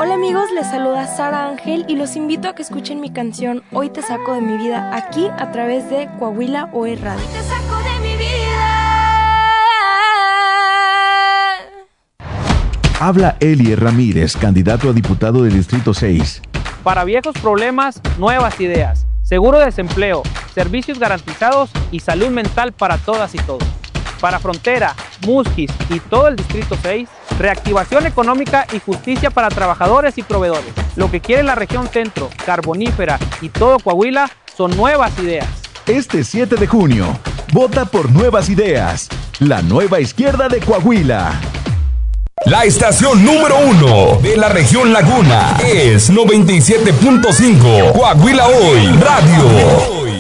Hola amigos, les saluda Sara Ángel y los invito a que escuchen mi canción Hoy te saco de mi vida, aquí a través de Coahuila OE Radio. Hoy te saco de mi vida. Habla Eli Ramírez, candidato a diputado del Distrito 6. Para viejos problemas, nuevas ideas. Seguro de desempleo, servicios garantizados y salud mental para todas y todos. Para Frontera, Musquis y todo el Distrito 6, reactivación económica y justicia para trabajadores y proveedores. Lo que quiere la región centro, carbonífera y todo Coahuila son nuevas ideas. Este 7 de junio, vota por Nuevas Ideas, la nueva izquierda de Coahuila. La estación número 1 de la región Laguna es 97.5 Coahuila Hoy Radio.